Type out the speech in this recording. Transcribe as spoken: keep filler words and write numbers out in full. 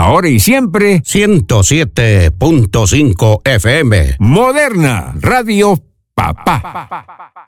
ahora y siempre, ciento siete punto cinco F M. Moderna Radio Papá.